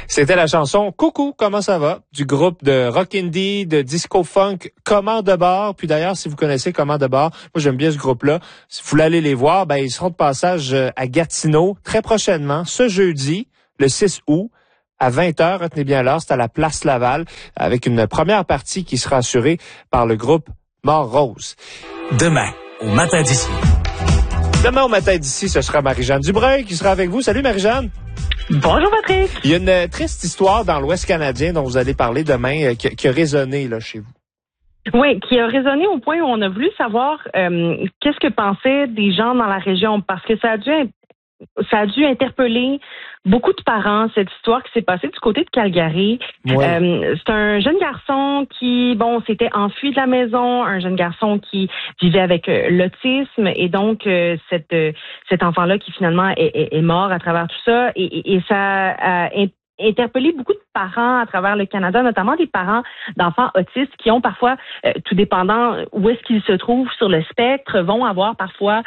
C'était la chanson Coucou, comment ça va? Du groupe de rock indie, de disco funk, Commande de bar. Puis d'ailleurs, si vous connaissez Commande de bar, moi j'aime bien ce groupe-là. Si vous voulez aller les voir, ben ils seront de passage à Gatineau très prochainement, ce jeudi, le 6 août. À 20h, retenez bien l'heure, c'est à la Place Laval, avec une première partie qui sera assurée par le groupe Mort-Rose. Demain, au Matin d'ici. Demain au Matin d'ici, ce sera Marie-Jeanne Dubreuil qui sera avec vous. Salut Marie-Jeanne. Bonjour Patrick. Il y a une triste histoire dans l'Ouest canadien dont vous allez parler demain qui a résonné là chez vous. Oui, qui a résonné au point où on a voulu savoir qu'est-ce que pensaient des gens dans la région, parce que ça a dû interpeller beaucoup de parents, cette histoire qui s'est passée du côté de Calgary. Ouais. C'est un jeune garçon qui, s'était enfui de la maison, un jeune garçon qui vivait avec l'autisme, et donc cet enfant-là qui finalement est mort à travers tout ça, et ça a interpellé beaucoup de parents à travers le Canada, notamment des parents d'enfants autistes qui ont parfois, tout dépendant où est-ce qu'ils se trouvent sur le spectre, vont avoir parfois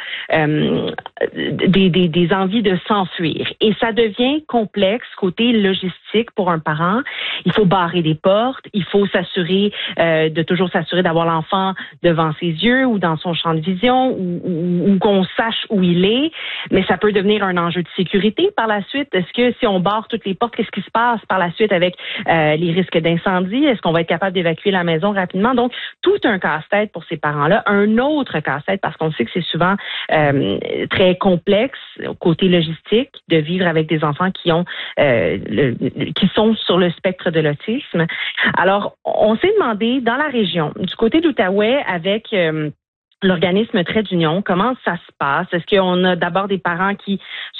des envies de s'enfuir. Et ça devient complexe côté logistique pour un parent. Il faut barrer des portes, il faut s'assurer de toujours s'assurer d'avoir l'enfant devant ses yeux ou dans son champ de vision ou qu'on sache où il est. Mais ça peut devenir un enjeu de sécurité par la suite. Est-ce que si on barre toutes les portes, qu'est-ce qui se passe par la suite avec les risques d'incendie? Est-ce qu'on va être capable d'évacuer la maison rapidement? Donc, tout un casse-tête pour ces parents-là. Un autre casse-tête, parce qu'on sait que c'est souvent très complexe, côté logistique, de vivre avec des enfants qui sont sur le spectre de l'autisme. Alors, on s'est demandé, dans la région, du côté d'Outaouais, avec l'organisme Trait d'Union, comment ça se passe? Est-ce qu'on a d'abord des parents qui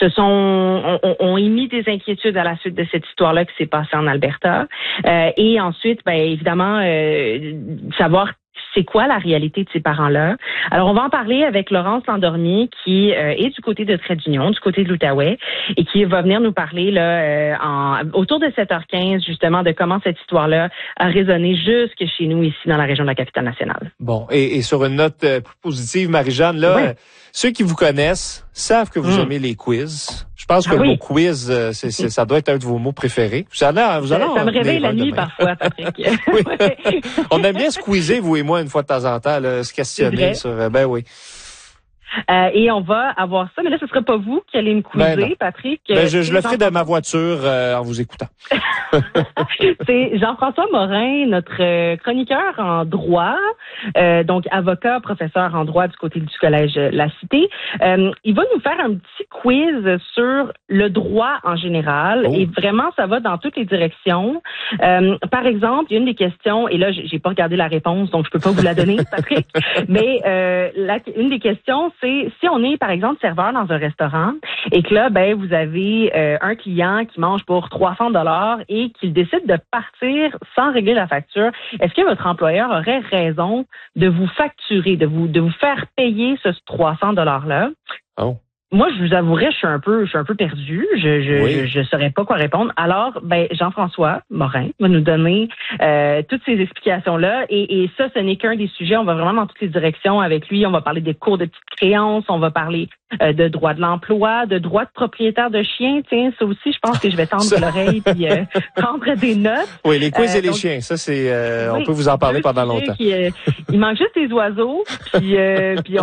ont émis des inquiétudes à la suite de cette histoire-là qui s'est passée en Alberta? Et ensuite, évidemment, savoir c'est quoi la réalité de ces parents-là. Alors, on va en parler avec Laurence Landormier, qui est du côté de Trait d'Union, du côté de l'Outaouais, et qui va venir nous parler là autour de 7h15, justement, de comment cette histoire-là a résonné jusque chez nous, ici, dans la région de la Capitale-Nationale. Bon, et sur une note plus positive, Marie-Jeanne, là, ceux qui vous connaissent savent que vous aimez les quiz. Je pense que le mot quiz, ça doit être un de vos mots préférés. Ça me réveille la nuit parfois, Patrick. Oui. On aime bien se quizer, vous et moi, une fois de temps en temps, là, se questionner sur... oui. Et on va avoir ça, mais là, ce ne sera pas vous qui allez me quizer, Patrick. Je le ferai de ma voiture en vous écoutant. C'est Jean-François Morin, notre chroniqueur en droit, donc avocat, professeur en droit du côté du Collège La Cité. Il va nous faire un petit quiz sur le droit en général, et vraiment, ça va dans toutes les directions. Par exemple, il y a une des questions, et là, j'ai pas regardé la réponse, donc je peux pas vous la donner, Patrick, mais une des questions, c'est si on est, par exemple, serveur dans un restaurant et que là, vous avez un client qui mange pour $300 et qu'il décide de partir sans régler la facture, est-ce que votre employeur aurait raison de vous facturer, de vous faire payer ce $300-là? Oh. Moi, je vous avouerais, je suis un peu perdu. Je saurais pas quoi répondre. Alors, Jean-François Morin va nous donner toutes ces explications-là. Et ça, ce n'est qu'un des sujets. On va vraiment dans toutes les directions avec lui. On va parler des cours de petites créances. On va parler de droit de l'emploi, de droit de propriétaire de chiens. Tiens, ça aussi, je pense que je vais tendre l'oreille puis prendre des notes. Oui, les quiz et les chiens. Ça, c'est on peut vous en parler pendant longtemps. Il manque juste les oiseaux. Puis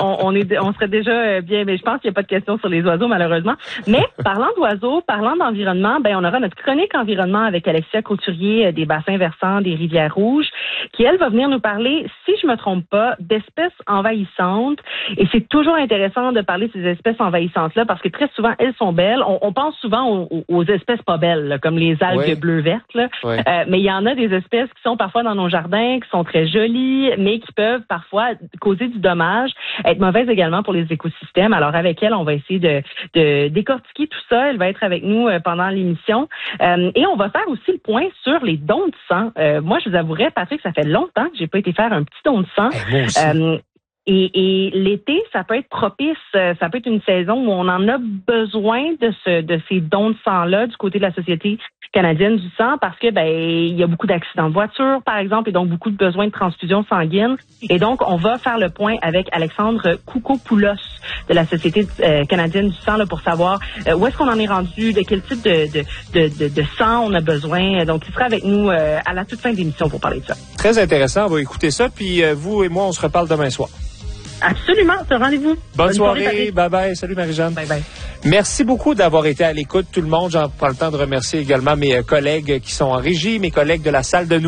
on serait déjà bien. Mais je pense qu'il n'y a pas de questions sur les oiseaux, malheureusement. Mais parlant d'oiseaux, parlant d'environnement, on aura notre chronique environnement avec Alexia Couturier des bassins versants des Rivières-Rouges, qui, elle, va venir nous parler, si je me trompe pas, d'espèces envahissantes. Et c'est toujours intéressant de parler de ces espèces envahissantes-là, parce que très souvent, elles sont belles. On pense souvent aux espèces pas belles, là, comme les algues bleues-vertes. Mais il y en a des espèces qui sont parfois dans nos jardins, qui sont très jolies, mais qui peuvent parfois causer du dommage, être mauvaises également pour les écosystèmes. Alors, avec elle, on va essayer de décortiquer tout ça. Elle va être avec nous pendant l'émission. Et on va faire aussi le point sur les dons de sang. Moi, je vous avouerais, Patrick, ça fait longtemps que j'ai pas été faire un petit don de sang. Moi aussi. Et l'été, ça peut être propice, ça peut être une saison où on en a besoin de ces dons de sang-là du côté de la Société canadienne du sang parce que il y a beaucoup d'accidents de voiture, par exemple, et donc beaucoup de besoins de transfusion sanguine. Et donc, on va faire le point avec Alexandre Koukopoulos de la Société canadienne du sang là, pour savoir où est-ce qu'on en est rendu, de quel type de sang on a besoin. Donc, il sera avec nous à la toute fin de l'émission pour parler de ça. Très intéressant. On va écouter ça. Puis vous et moi, on se reparle demain soir. Absolument. C'est un rendez-vous. Bonne soirée. Bye-bye. Salut Marie-Jeanne. Bye-bye. Merci beaucoup d'avoir été à l'écoute, tout le monde. J'en prends le temps de remercier également mes collègues qui sont en régie, mes collègues de la salle de